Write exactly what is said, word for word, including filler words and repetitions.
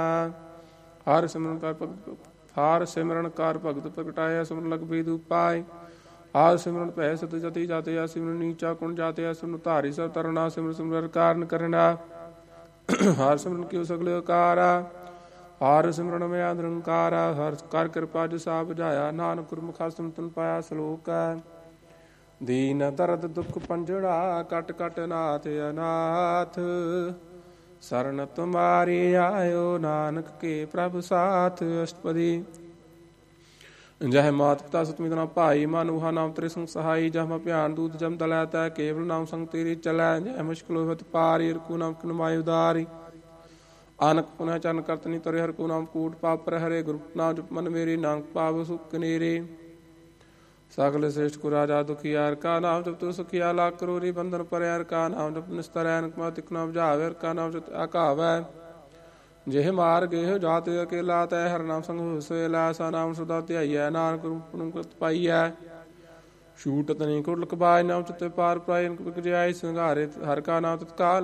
ਹਰ ਸਿਮਰਨ ਕਰ ਭਗਤ ਹਰ ਸਿਮਰਨ ਕਰ ਭਗਤ ਪ੍ਰਗਟਾਇਆ ਸਿਮਰਨ ਲਗ ਬੀਦ ਉਪਾਇ। ਆਦ ਸਿਮਰਨ ਭੈ ਸਤ ਜਤੀ ਜਾਤੇ ਆ ਸਿਮਰਨ ਨੀਚਾ ਕੁਣ ਜਾਤੇ ਆ ਸਿਮਰਨ ਧਾਰੀ ਸਭ ਤਰਨਾ ਸਿਮਰਨ ਸਿਮਰਨ ਕਾਰਨ ਕਰਨਾ। ਹਰ ਸਿਮਰਨ ਕਿਉ ਸਗਲੇ ਉਕਾਰਾ ਹਰ ਸਿਮਰਨ ਮੈਂ ਨਿਰੰਕਾਰਾ। ਹਰ ਕਰ ਕਿਰਪਾ ਜਿਸਾ ਬੁਝਾਇਆ ਨਾਨਕ ਗੁਰਮੁਖ ਸਿਮਰਨ ਪਾਇਆ ਸਲੋਕ ਹੈ। ਦੀਨ ਦਰਦ ਦੁਖ ਪੰਜੜਾ ਕਟ ਕਟ ਨਾਥ ਅਨਾਥ। ਸਰਨ ਤੁਮਾਰੀ ਆਇਓ ਨਾਨਕ ਕੇ ਪ੍ਰਭ ਸਾਥ। ਅਸ਼ਟਪਦੀ ਜਹ ਮਾਤ ਪਿਤਾ ਸਤਿ ਮਿਤਨਾ ਭਾਈ ਮਾਨੂਹਾ ਨਾਮ ਤੇਰੇ ਸੰਗ ਸਹਾਈ। ਜਹ ਮੈਂ ਭਿਆਨ ਦੂਤ ਜਮ ਤਲੈ ਤੈ ਕੇਵਲ ਨਾਮ ਸੰਗ ਤੇਰੀ ਚਲੈ। ਜੈ ਮੁਸ਼ਕਿਲ ਹੋਵਤ ਪਾਰੀ ਰਕੂ ਨਾਮ ਕਨਮਾਈ ਉਦਾਰੀ। ਆਨਕ ਪੁਨਹ ਚਰਨ ਕਰਤਨੀ ਤਰੇ ਹਰ ਕੋ ਨਾਮ ਕੂਟ ਪਾਪ ਪਰ ਹਰੇ ਗੁਰੂ ਨਾਮ ਜਪ ਮਨ ਮੇਰੀ ਨਾਨਕ ਪਾਵ ਸੁਖ ਕਨੇਰੇ। ਸਗਲ ਸ੍ਰੇਸ਼ਟ ਕੋ ਰਾਜਾ ਦੁਖੀਆਰ ਕਾ ਨਾਮ ਜਪ ਤੋ ਸੁਖੀਆ ਲਾਖ ਕਰੋਰੀ ਬੰਧਨ ਪਰਿਆਰ ਕਾ ਨਾਮ ਜਪ ਨਿਸਤਰੈ ਅਨਕ ਮਾ ਤਿਕ ਨਾਮ ਬੁਝਾਵੇ ਕਾ ਨਾਮ ਜਪ ਆਕਾਵੈ। ਜਿਹ ਮਾਰ ਗਏ ਜਾਤ ਅਕੇਲਾ ਤੈ ਹਰ ਨਾਮ ਸੰਗ ਹੋਸੇ ਲਾਸਾ ਨਾਮ ਸਦਾ ਧਿਆਈਐ। ਨਾਨਕ ਗੁਰੂ ਪਾਈਐ ਛੂਟ ਤਨੀ ਕੁਟਲ ਕਬਾਜ ਨਾਮ ਚਿਤੇ ਪਾਰ ਪਾਇ ਅਨਕ ਬਿਕ ਜਾਇ ਸੰਘਾਰੇ ਹਰ ਕਾ ਨਾਮ ਤਤਕਾਲ